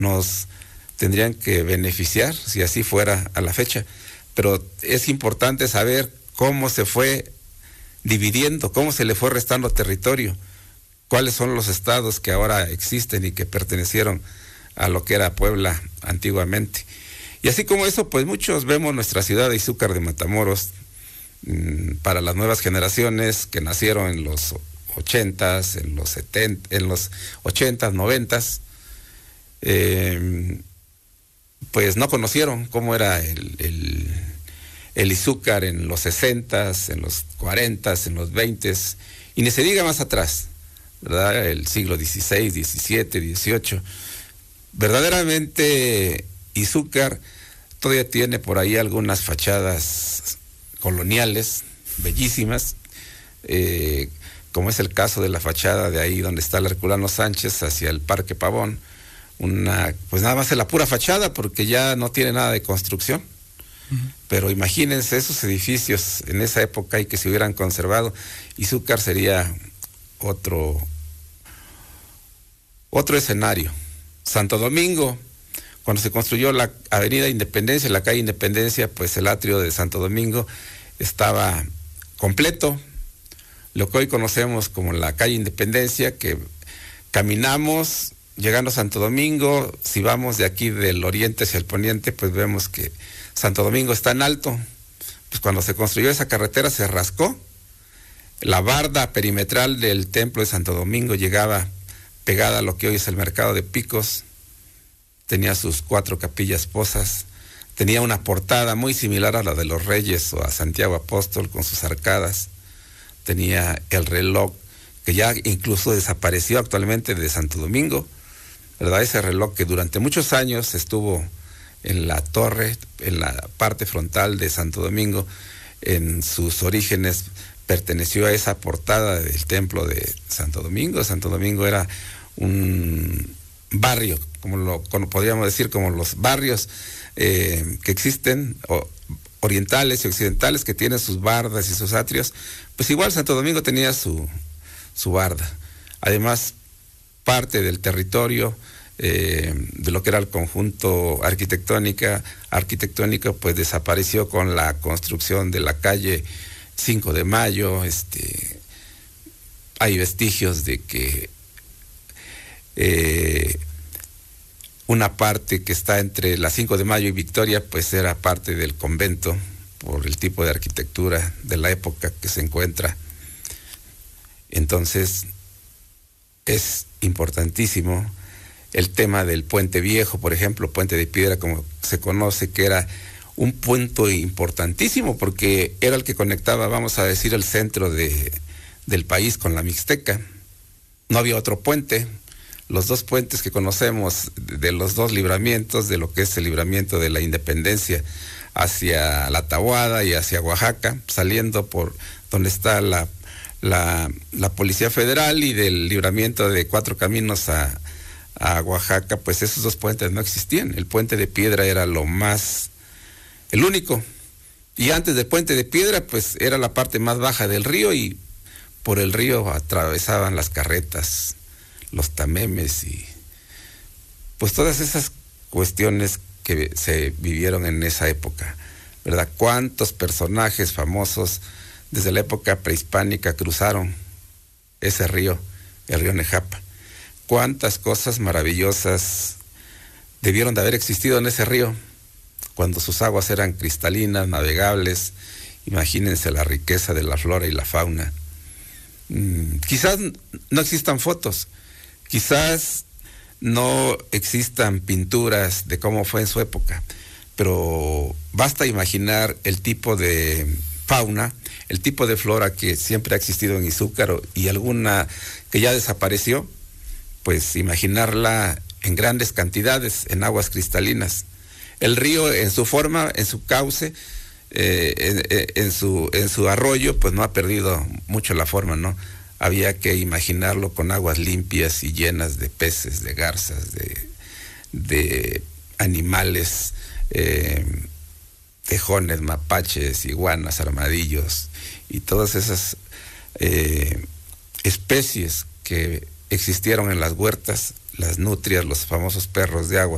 nos tendrían que beneficiar si así fuera a la fecha. Pero es importante saber cómo se fue dividiendo, cómo se le fue restando territorio, cuáles son los estados que ahora existen y que pertenecieron a lo que era Puebla antiguamente. Y así como eso, pues muchos vemos nuestra ciudad de Izúcar de Matamoros, para las nuevas generaciones que nacieron en los 80s, en los 70, en los 80s, 90s, pues no conocieron cómo era el Izúcar en los 60s, en los 40s, en los 20s, y ni se diga más atrás, ¿verdad? El siglo XVI, XVII, XVIII. Verdaderamente Izúcar todavía tiene por ahí algunas fachadas coloniales bellísimas, como es el caso de la fachada de ahí donde está el Herculano Sánchez hacia el Parque Pavón, pues nada más es la pura fachada porque ya no tiene nada de construcción. Pero imagínense esos edificios en esa época y que se hubieran conservado, Izúcar sería otro escenario. Santo Domingo, cuando se construyó la Avenida Independencia, la calle Independencia, pues el atrio de Santo Domingo estaba completo, lo que hoy conocemos como la calle Independencia, que caminamos llegando a Santo Domingo. Si vamos de aquí del oriente hacia el poniente, pues vemos que Santo Domingo está en alto. Pues cuando se construyó esa carretera se rascó, la barda perimetral del templo de Santo Domingo llegaba pegada a lo que hoy es el mercado de Picos, tenía sus 4 capillas posas, tenía una portada muy similar a la de los Reyes o a Santiago Apóstol con sus arcadas, tenía el reloj que ya incluso desapareció actualmente de Santo Domingo, ¿verdad? Ese reloj que durante muchos años estuvo en la torre, en la parte frontal de Santo Domingo, en sus orígenes perteneció a esa portada del templo de Santo Domingo. Santo Domingo era un barrio, como podríamos decir, como los barrios que existen, orientales y occidentales, que tienen sus bardas y sus atrios. Pues igual Santo Domingo tenía su barda. Además, parte del territorio de lo que era el conjunto arquitectónico, pues desapareció con la construcción de la calle 5 de Mayo. Hay vestigios de que una parte que está entre la 5 de Mayo y Victoria, pues era parte del convento por el tipo de arquitectura de la época que se encuentra. Entonces, es importantísimo el tema del Puente Viejo, por ejemplo, Puente de Piedra, como se conoce, que era un punto importantísimo porque era el que conectaba, vamos a decir, el centro del país con la Mixteca. No había otro puente. Los 2 puentes que conocemos de los 2 libramientos, de lo que es el libramiento de la Independencia hacia la Tahuada y hacia Oaxaca, saliendo por donde está la Policía Federal, y del libramiento de 4 Caminos a Oaxaca, pues esos 2 puentes no existían. El Puente de Piedra era el único. Y antes del Puente de Piedra, pues era la parte más baja del río, y por el río atravesaban las carretas, los tamemes y pues todas esas cuestiones que se vivieron en esa época, ¿verdad? Cuántos personajes famosos desde la época prehispánica cruzaron ese río, el río Nejapa. Cuántas cosas maravillosas debieron de haber existido en ese río cuando sus aguas eran cristalinas, navegables. Imagínense la riqueza de la flora y la fauna. Quizás no existan fotos, quizás no existan pinturas de cómo fue en su época, pero basta imaginar el tipo de fauna, el tipo de flora que siempre ha existido en Izúcar, y alguna que ya desapareció, pues imaginarla en grandes cantidades, en aguas cristalinas. El río en su forma, en su cauce, en su arroyo, pues no ha perdido mucho la forma, ¿no? Había que imaginarlo con aguas limpias y llenas de peces, de garzas, de animales, tejones, mapaches, iguanas, armadillos y todas esas especies que existieron en las huertas, las nutrias, los famosos perros de agua.